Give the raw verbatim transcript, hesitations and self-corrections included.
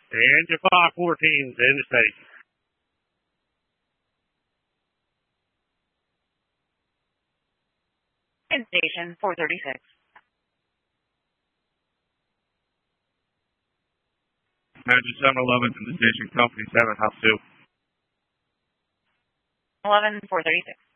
And your five fourteens in the station. In station four thirty-six. Imagine seven eleven in the station, company seven, house two. eleven four thirty-six.